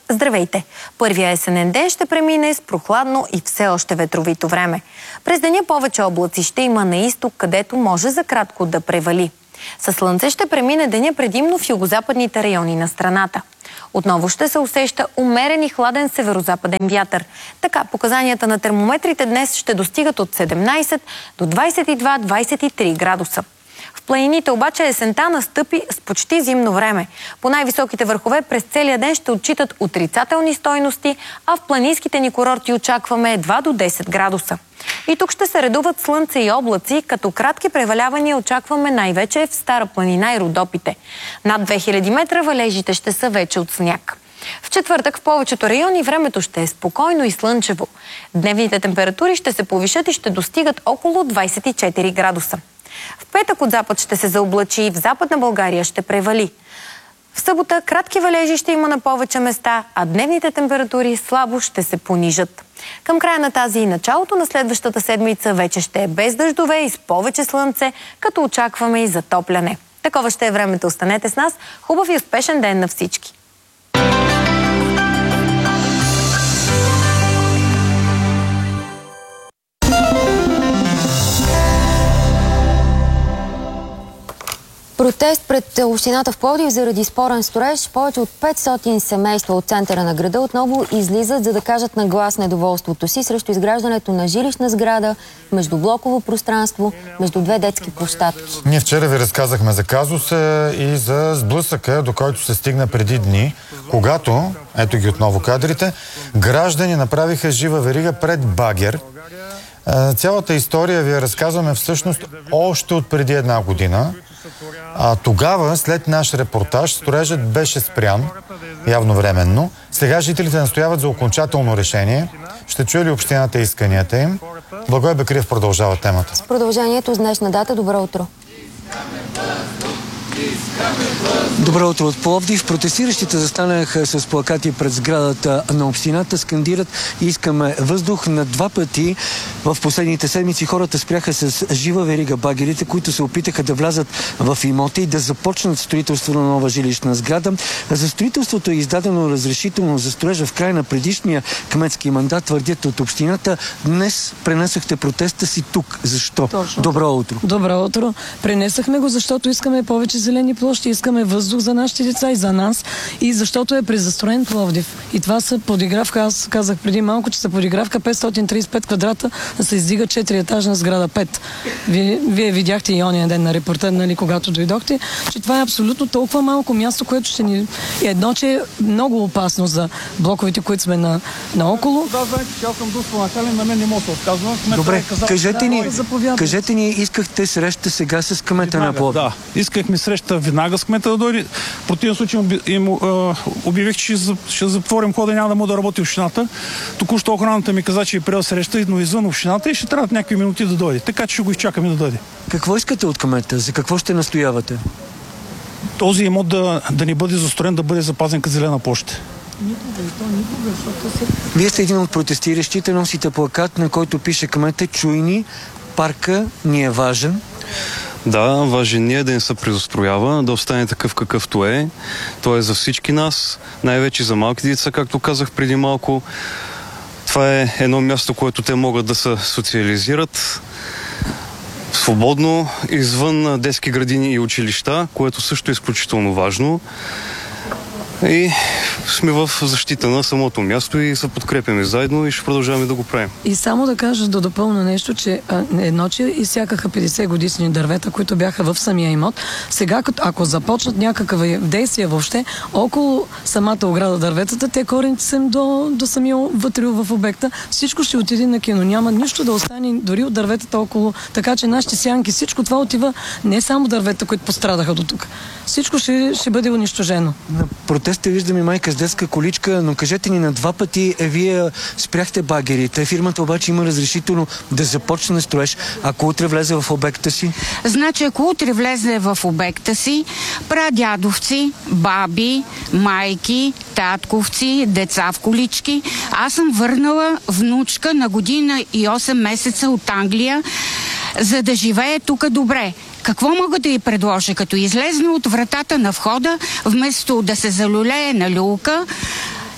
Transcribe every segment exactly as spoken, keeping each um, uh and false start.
Здравейте! Първия есенен ден ще премине с прохладно и все още ветровито време. През деня повече облаци ще има на изток, където може за кратко да превали. Със слънце ще премине деня предимно в югозападните райони на страната. Отново ще се усеща умерен и хладен северозападен вятър. Така, показанията на термометрите днес ще достигат от седемнайсет до двайсет и два до двайсет и три градуса. В планините обаче есента настъпи с почти зимно време. По най-високите върхове през целия ден ще отчитат отрицателни стойности, а в планинските ни курорти очакваме едва до десет градуса. И тук ще се редуват слънце и облаци, като кратки превалявания очакваме най-вече в Стара планина и Родопите. Над две хиляди метра валежите ще са вече от сняг. В четвъртък в повечето райони времето ще е спокойно и слънчево. Дневните температури ще се повишат и ще достигат около двайсет и четири градуса. В петък от запад ще се заоблачи и в Западна България ще превали. В събота кратки валежи ще има на повече места, а дневните температури слабо ще се понижат. Към края на тази и началото на следващата седмица вече ще е без дъждове и с повече слънце, като очакваме и затопляне. Такова ще е времето. Останете с нас. Хубав и успешен ден на всички! Протест пред общината в Пловдив заради спорен строеж. Повече от петстотин семейства от центъра на града отново излизат, за да кажат на глас недоволството си срещу изграждането на жилищна сграда, междублоково пространство, между две детски площадки. Ние вчера ви разказахме за казуса и за сблъсъка, до който се стигна преди дни, когато, ето ги отново кадрите, граждани направиха жива верига пред багер. Цялата история ви я разказваме всъщност още от преди една година. А тогава, след наш репортаж, строежът беше спрян, явно временно. Сега жителите настояват за окончателно решение. Ще чуе ли общината исканията им? Благой Бекриев продължава темата. С продължението с днешна дата. Добро утро! Добро утро от Пловдив. Протестиращите застанаха с плакати пред сградата на общината, скандират "Искаме въздух". На два пъти в последните седмици хората спряха с жива верига багерите, които се опитаха да влязат в имота и да започнат строителство на нова жилищна сграда. За строителството е издадено разрешително за строежа в края на предишния кметски мандат, твърдят от общината. Днес пренесохте протеста си тук. Защо? Точно. Добро утро. Добро утро. Пренесахме го, защото искаме повече зелени площи, искаме въздух за нашите деца и за нас, и защото е презастроен Пловдив. И това са подигравка, аз казах преди малко, че са подигравка петстотин трийсет и пет квадрата, да се издига четири етажна сграда пет. Вие, вие видяхте и ония ден на репортер, нали, когато дойдохте, че това е абсолютно толкова малко място, което ще ни... Едно, че е много опасно за блоковите, които сме на, наоколо. Да, знаете, че аз съм двуспомагателен, на мен не мога да се отказвам. Добре, кажете ни, кажете ни, искахте среща сега с кмета на Пловдив. Да, искахме среща веднага с кмета да дойде. В противен случай им обявих, че ще затворим хода, няма да му да работи общината. Току-що охраната ми каза, че е приел среща, но извън общината и ще трябват някакви минути да дойде. Така че ще го изчакаме да дойде. Какво искате от кмета? За какво ще настоявате? Този имот да, да не бъде застроен, да бъде запазен като зелена площ. Вие сте един от протестиращите, носите плакат, на който пише кмета: "Чуй ни, парка ни е важен". Да, важен ни е да не се презастроява, да остане такъв какъвто е. Той е за всички нас, най-вече за малките деца, както казах преди малко. Това е едно място, което те могат да се социализират свободно, извън детски градини и училища, което също е изключително важно. И сме в защита на самото място и се подкрепяме заедно и ще продължаваме да го правим. И само да кажа, да допълня нещо, че а, едно, че изсякаха петдесет годишни дървета, които бяха в самия имот. Сега, ако започнат някакви действия въобще около самата ограда дърветата, те корените са до, до самия вътре в обекта. Всичко ще отиде на кино. Няма нищо да остане дори от дърветата около. Така че нашите сянки, всичко това отива, не само дървета, които пострадаха до тук. Всичко ще, ще бъде унищожено. На протеста виждаме майка с детска количка, но кажете ни, на два пъти е, вие спряхте багерите. Фирмата обаче има разрешително да започне строеж. Ако утре влезе в обекта си? Значи, ако утре влезе в обекта си, прадядовци, баби, майки, татковци, деца в колички, аз съм върнала внучка на година и осем месеца от Англия, за да живее тук добре. Какво мога да й предложа? Като излезна от вратата на входа, вместо да се залюлее на люлка,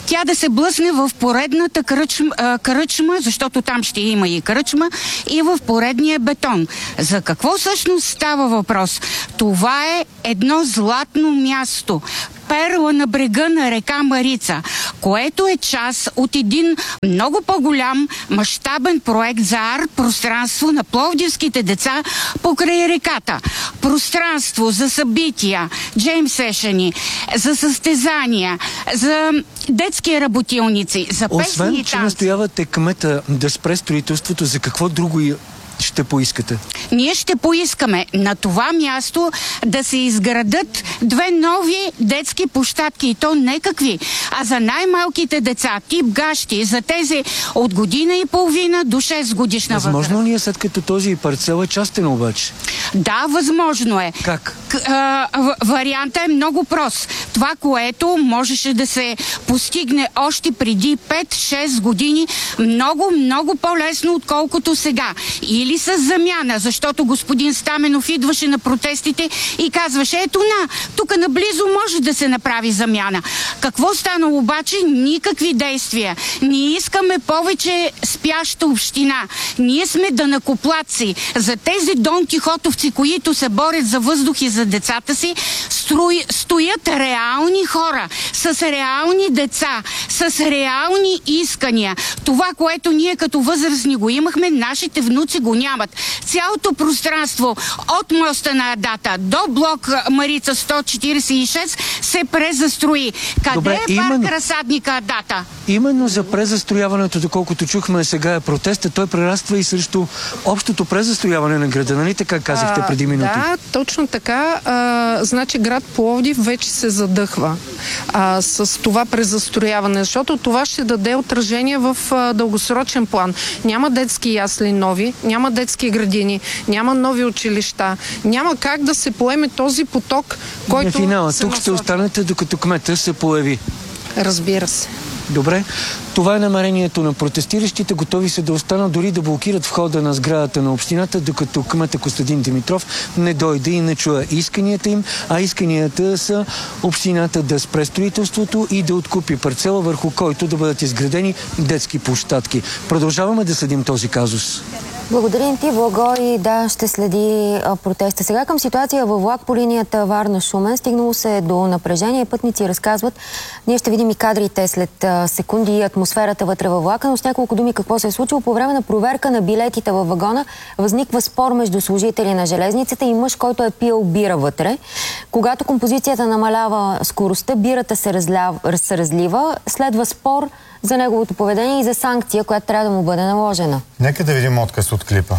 тя да се блъсне в поредната кръчма, кръчма, защото там ще има и кръчма, и в поредния бетон. За какво всъщност става въпрос? Това е едно златно място, перла на брега на река Марица, което е част от един много по-голям мащабен проект за арт-пространство на пловдивските деца покрай реката. Пространство за събития, джейм сешени, за състезания, за детски работилници, за песни Освен, и че танци. настоявате кмета да спре строителството, за какво друго ще поискате? Ние ще поискаме на това място да се изградат две нови детски площадки, и то не какви, а за най-малките деца, тип гащи, за тези от година и половина до шест годишна възраст. Възможно ли е, след като този парцел е частен обаче? Да, възможно е. Как? К- а, в- варианта е много прост. Това, което можеше да се постигне още преди пет-шест години, много, много по-лесно, отколкото сега. Или с замяна, защото господин Стаменов идваше на протестите и казваше, ето на, тук наблизо може да се направи замяна. Какво стана обаче? Никакви действия. Ние искаме повече спяща община. Ние сме данъкоплатци. За тези Дон Кихотовци, които се борят за въздух и за децата си, строи, стоят реални хора, с реални деца, с реални искания. Това, което ние като възрастни го имахме, нашите внуци го нямат. Цялото пространство от моста на Адата до блок Марица сто четиридесет и шест се презастрои. Къде Добре, е парк именно... Разсадника Адата? Именно за презастрояването, доколкото чухме сега е протеста, той прераства и срещу общото презастрояване на града, нали така казахте преди минути? Да, точно така. А, значи град Пловдив вече се задъхва а, с това презастрояване, защото това ще даде отражение в а, дългосрочен план. Няма детски ясли нови, няма детски градини, няма нови училища, няма как да се поеме този поток, който... На финала, се тук ще насочва. останете, докато кмета се появи. Разбира се. Добре. Това е намерението на протестиращите. Готови са да останат, дори да блокират входа на сградата на общината, докато кмета Костадин Димитров не дойде и не чуе исканията им, а исканията са общината да спре строителството и да откупи парцела, върху който да бъдат изградени детски площадки. Продължаваме да следим този казус. Благодарим ти, Благо, и да, ще следи а, протеста. Сега към ситуация във влак по линията Варна-Шумен. Стигнало се до напрежение. Пътници разказват. Ние ще видим и кадрите след а, секунди и атмосферата вътре във влака, но с няколко думи какво се е случило. По време на проверка на билетите във вагона възниква спор между служители на железницата и мъж, който е пил бира вътре. Когато композицията намалява скоростта, бирата се, разляв... се разлива. Следва спор за неговото поведение и за санкция, която трябва да му бъде наложена. Нека да видим отказ от клипа.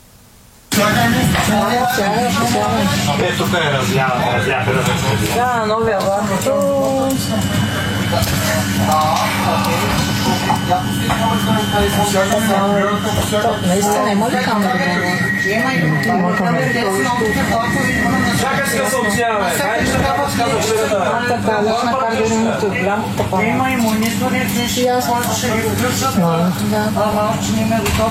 Е, тук е разлява, разлява. Да, новия влак. Наистина, има ли камера? Има камера. Чакай се да се обсява, бе. Хайде, ще трябва да се така, лъчна карта лампата. Има и монитори, и аз ще ги включат. Ама още не ме готов.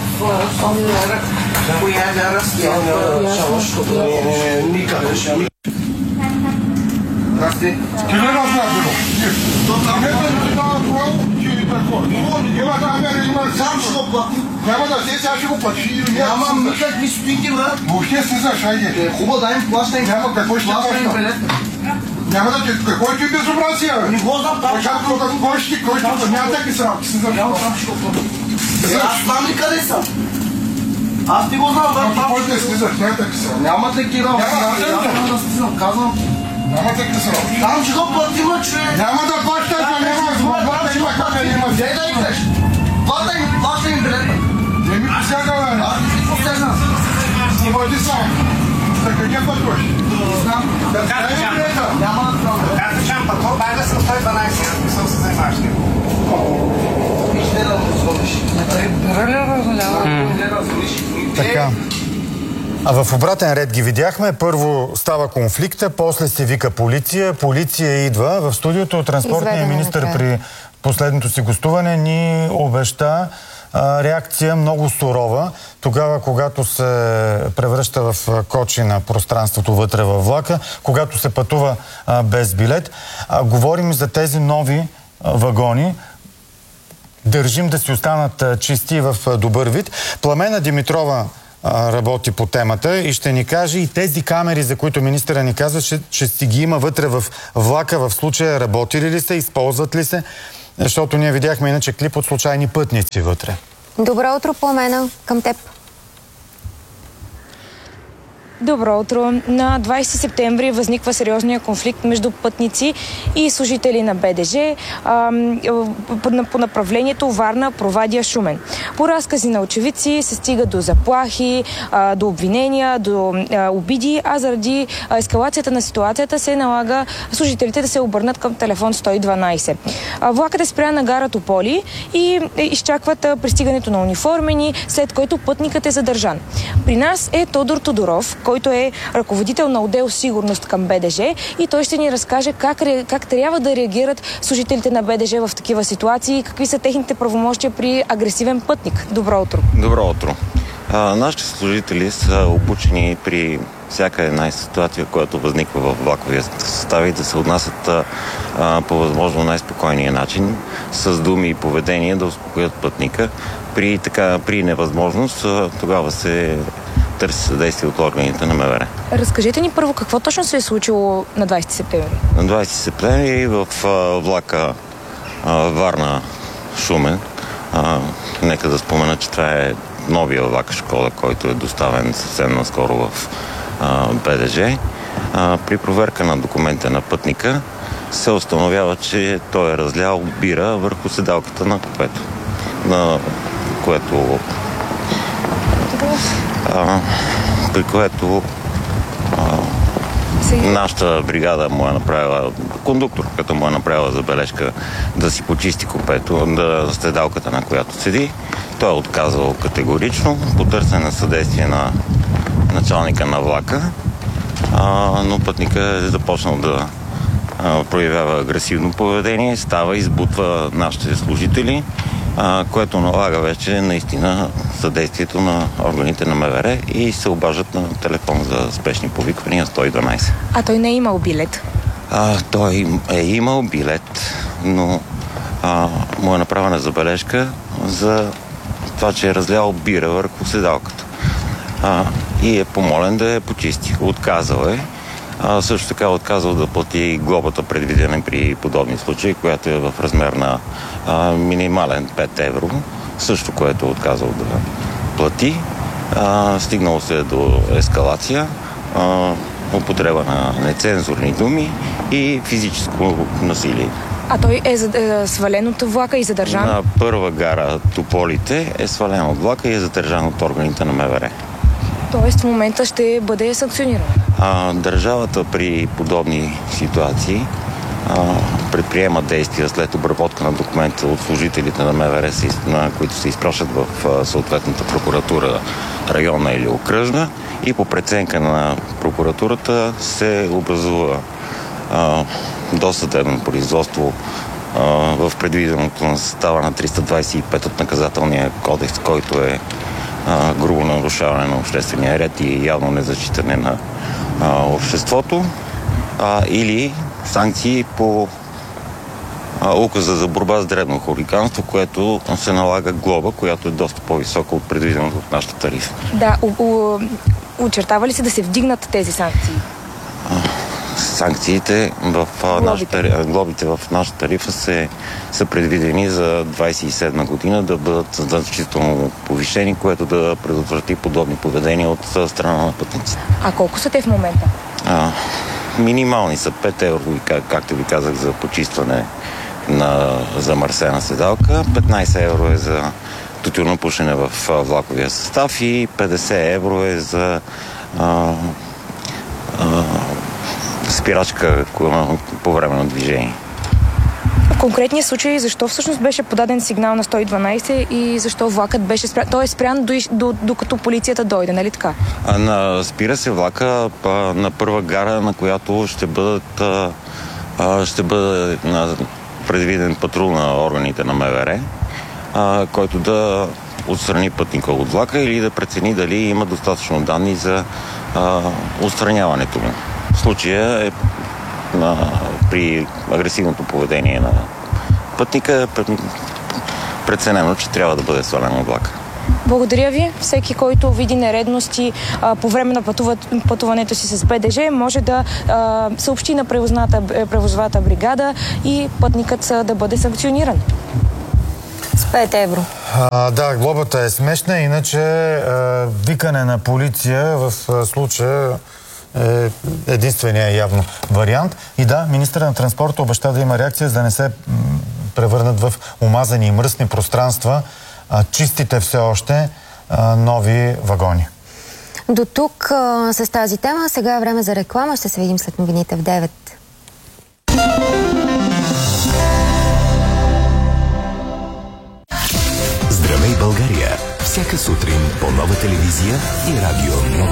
Коя да разтява шалошкото? Никъде ще. Здрасти. Ти не разгледано? Не да ти дава това, че е такова. Има камера, има... Сам ще го плати. Няма да се, сега ще го плати. Нямам никакви стотинки, брат. Въобще си знаеш, айде. Хубаво, дай ми плащай. Няма, какво ще плаща? Няма да ти... Какво е ти безобразия, бе? Не го знам, там ще го плати. Кой ще ти, кой ще ти? Няма таки срамки, си знаеш. Няма, там ще го плати. Аз знам ли къде съм? Аз ти го знам, брат. Там кой да слизаш, няма таки срамки. Няма такива. Няма да слизам, казвам. Няма таки срамки. Там ще го платим, човек. Няма да плащаш, бе, няма да има камера, има... Дай да играш. Плащай, плащай им билета. Не ми посяга, бе. Аз не ти посягам. Има ти сам. За къде пътуваш? Не знам. Няма да знам. Картичан патрол, дай да съм сто и дванадесет, аз не съм се занимаваш него. Вижте да го звониш. Така. А в обратен ред ги видяхме. Първо става конфликта, после се вика полиция. Полиция идва. В студиото транспортният министър при последното си гостуване ни обеща а, реакция много сурова. Тогава, когато се превръща в кочи на пространството вътре във влака, когато се пътува а, без билет. А, говорим за тези нови а, вагони, държим да си останат а, чисти в а, добър вид. Пламена Димитрова а, работи по темата и ще ни каже и тези камери, за които министъра ни казва, че, че си ги има вътре в влака, в случая работили ли са, използват ли се, защото ние видяхме иначе клип от случайни пътници вътре. Добро утро, Пламена, към теб. Добро утро. На двайсети септември възниква сериозния конфликт между пътници и служители на Б Д Ж а, по направлението Варна-Провадия-Шумен. По разкази на очевидци се стига до заплахи, а, до обвинения, до а, обиди, а заради а, ескалацията на ситуацията се налага служителите да се обърнат към телефон сто и дванайсет. А, влакът е спрян на гара Тополи и е, изчакват а, пристигането на униформени, след който пътникът е задържан. При нас е Тодор Тодоров, който е ръководител на отдел сигурност към Б Д Ж и той ще ни разкаже как, как трябва да реагират служителите на Б Д Ж в такива ситуации и какви са техните правомощия при агресивен пътник. Добро утро. Добро утро. А, нашите служители са обучени при всяка една ситуация, която възниква в влаковия състав и да се отнасят а, по възможно най-спокойния начин, с думи и поведение да успокоят пътника. При, така, при невъзможност а, тогава се търси съдействие от органите на М В Р. Разкажете ни първо какво точно се е случило на двайсети септември. На двайсети септември в а, влака а, Варна-Шумен, а, нека да спомена, че това е новия влак Шкода, който е доставен съвсем наскоро в а, Б Д Ж. А, при проверка на документа на пътника се установява, че той е разлял бира върху седалката на купето, на което а, при което а, нашата бригада му е направила, кондуктор, като му е направила забележка да си почисти купето, да седалката, на която седи. Той е отказал категорично, по търсене на съдействие на началника на влака, а, но пътника е започнал да а, проявява агресивно поведение, става, избутва нашите служители, а, което налага вече наистина съдействието на органите на М В Р и се обаждат на телефон за спешни повиквания сто и дванайсет. А той не е имал билет? А, той е имал билет, но а, му е направена забележка за това, че е разлял бира върху седалката. А, и е помолен да я почисти. Отказал е. А, също така отказал да плати глобата, предвидена при подобни случаи, която е в размер на а, минимален пет евро. Също, което е отказал да плати. А, стигнало се до ескалация, а, употреба на нецензурни думи и физическо насилие. А той е, е свален от влака и задържан? На първа гара Тополите е свален от влака и е задържан от органите на М В Р. Тоест в момента ще бъде санкциониран? А, държавата при подобни ситуации а, предприема действия след обработка на документа от служителите на М В Р, на които се изпращат в а, съответната прокуратура, районна или окръжна, и по преценка на прокуратурата се образува а, досъдебно производство а, в предвиденото на състава на триста двайсет и пет от наказателния кодекс, който е а, грубо нарушаване на обществения ред и явно незачитане на а, обществото, а, или санкции по а, указа за борба с дребно хулиганство, което се налага глоба, която е доста по-висока от предвиденото от нашата тарифа. Да, у, у, очертава ли се да се вдигнат тези санкции? Санкциите в глобите. Нашата, глобите в нашата тарифа се, са предвидени за двайсет и седма година да бъдат значително повишени, което да предотврати подобни поведения от страна на пътниците. А колко са те в момента? А, минимални са пет евро, как, както ви казах, за почистване на замърсена седалка, петнайсет евро е за тютюнопушене в влаковия състав и петдесет евро е за а, а, спирачка по време на движение. В конкретния случай, защо всъщност беше подаден сигнал на сто и дванайсет и защо влакът беше спрян? Той е спрян до, до, докато полицията дойде, нали така? А, на, спира се влака а, на първа гара, на която ще бъдат а, ще бъде на, предвиден патрул на органите на М В Р, а, който да отстрани пътника от влака или да прецени дали има достатъчно данни за а, отстраняването му. В случая е на, при агресивното поведение на пътника преценено, че трябва да бъде свален от влака. Благодаря ви. Всеки, който види нередности а, по време на пътува, пътуването си с БДЖ, може да а, съобщи на превозвата бригада и пътникът а, да бъде санкциониран. С пет евро. А, да, глобата е смешна, иначе а, викане на полиция в а, случая е единствения явно вариант. И да, министърът на транспорта обеща да има реакция, за да не се м, превърнат в омазани и мръсни пространства а, чистите все още а, нови вагони. До тук а, с тази тема. Сега е време за реклама. Ще се видим след новините в девет. Здравей, България! Всяка сутрин по Нова телевизия и радио Нова